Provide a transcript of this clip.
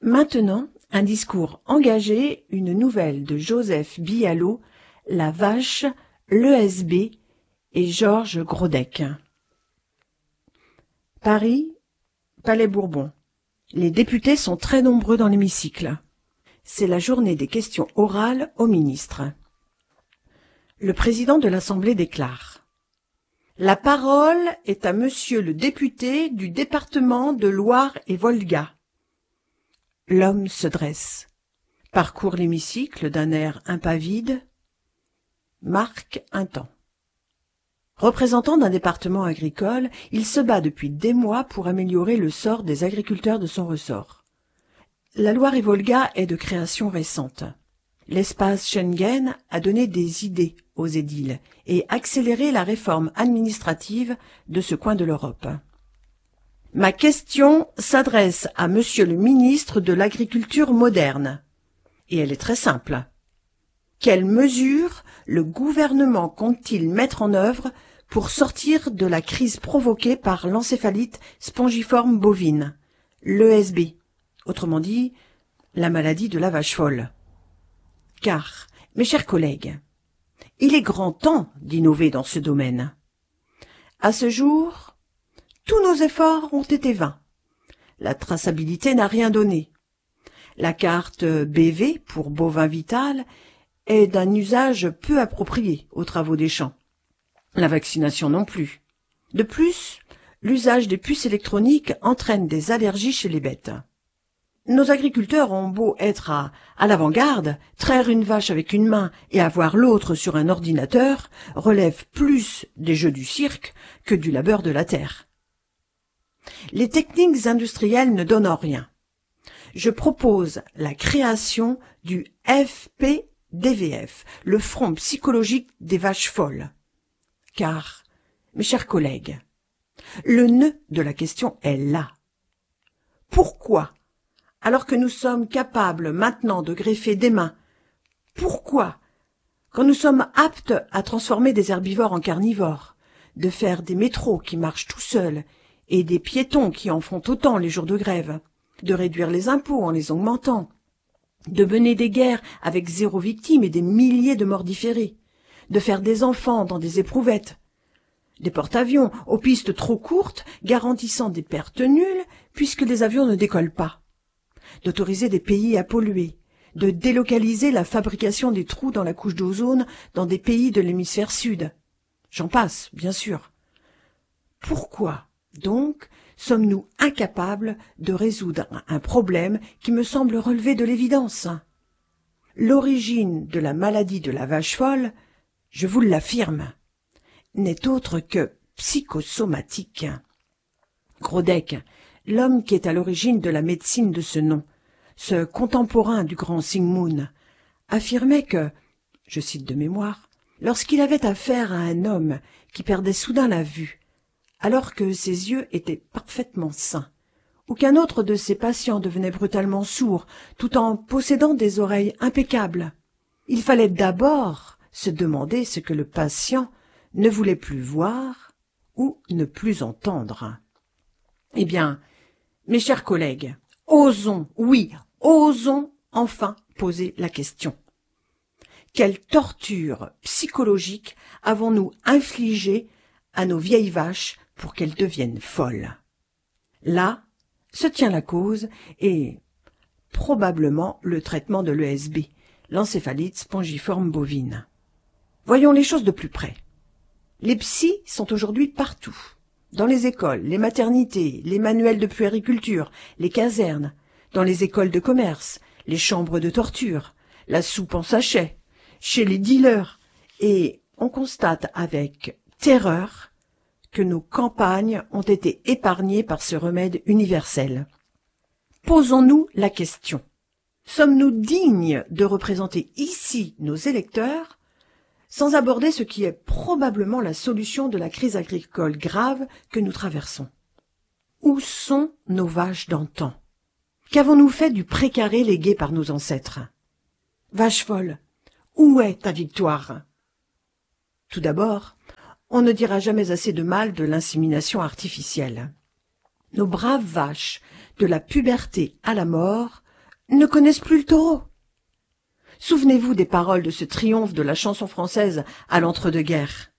Maintenant, un discours engagé, une nouvelle de Joseph Bialot, La Vache, l'ESB et Georges Grodec. Paris, Palais Bourbon. Les députés sont très nombreux dans l'hémicycle. C'est la journée des questions orales au ministre. Le président de l'Assemblée déclare : La parole est à monsieur le député du département de Loire et Volga. L'homme se dresse, parcourt l'hémicycle d'un air impavide, marque un temps. Représentant d'un département agricole, il se bat depuis des mois pour améliorer le sort des agriculteurs de son ressort. La Loire et Volga est de création récente. L'espace Schengen a donné des idées aux édiles et accéléré la réforme administrative de ce coin de l'Europe. Ma question s'adresse à monsieur le ministre de l'Agriculture moderne. Et elle est très simple. Quelles mesures le gouvernement compte-t-il mettre en œuvre pour sortir de la crise provoquée par l'encéphalite spongiforme bovine, l'ESB, autrement dit, la maladie de la vache folle? Car, mes chers collègues, il est grand temps d'innover dans ce domaine. À ce jour, tous nos efforts ont été vains. La traçabilité n'a rien donné. La carte BV pour bovin vital est d'un usage peu approprié aux travaux des champs. La vaccination non plus. De plus, l'usage des puces électroniques entraîne des allergies chez les bêtes. Nos agriculteurs ont beau être à l'avant-garde, traire une vache avec une main et avoir l'autre sur un ordinateur relève plus des jeux du cirque que du labeur de la terre. Les techniques industrielles ne donnent rien. Je propose la création du FPDVF, le Front psychologique des vaches folles. Car, mes chers collègues, le nœud de la question est là. Pourquoi, alors que nous sommes capables maintenant de greffer des mains, pourquoi, quand nous sommes aptes à transformer des herbivores en carnivores, de faire des métros qui marchent tout seuls et des piétons qui en font autant les jours de grève, de réduire les impôts en les augmentant, de mener des guerres avec 0 victime et des milliers de morts différés, de faire des enfants dans des éprouvettes, des porte-avions aux pistes trop courtes garantissant des pertes nulles puisque les avions ne décollent pas, d'autoriser des pays à polluer, de délocaliser la fabrication des trous dans la couche d'ozone dans des pays de l'hémisphère sud. J'en passe, bien sûr. Pourquoi, donc, sommes-nous incapables de résoudre un problème qui me semble relever de l'évidence? L'origine de la maladie de la vache folle, je vous l'affirme, n'est autre que psychosomatique. Grodec, l'homme qui est à l'origine de la médecine de ce nom, ce contemporain du grand Sigmund, affirmait que, je cite de mémoire, lorsqu'il avait affaire à un homme qui perdait soudain la vue, alors que ses yeux étaient parfaitement sains, ou qu'un autre de ses patients devenait brutalement sourd, tout en possédant des oreilles impeccables, il fallait d'abord se demander ce que le patient ne voulait plus voir ou ne plus entendre. Eh bien, mes chers collègues, osons, oui, osons enfin poser la question. Quelle torture psychologique avons-nous infligée à nos vieilles vaches pour qu'elles deviennent folles? Là se tient la cause et probablement le traitement de l'ESB, l'encéphalite spongiforme bovine. Voyons les choses de plus près. Les psys sont aujourd'hui partout, dans les écoles, les maternités, les manuels de puériculture, les casernes, dans les écoles de commerce, les chambres de torture, la soupe en sachet, chez les dealers, et on constate avec terreur que nos campagnes ont été épargnées par ce remède universel. Posons-nous la question. Sommes-nous dignes de représenter ici nos électeurs sans aborder ce qui est probablement la solution de la crise agricole grave que nous traversons? Où sont nos vaches d'antan? Qu'avons-nous fait du précaré légué par nos ancêtres? Vache folle, où est ta victoire? Tout d'abord, on ne dira jamais assez de mal de l'insémination artificielle. Nos braves vaches, de la puberté à la mort, ne connaissent plus le taureau. Souvenez-vous des paroles de ce triomphe de la chanson française à l'entre-deux-guerres.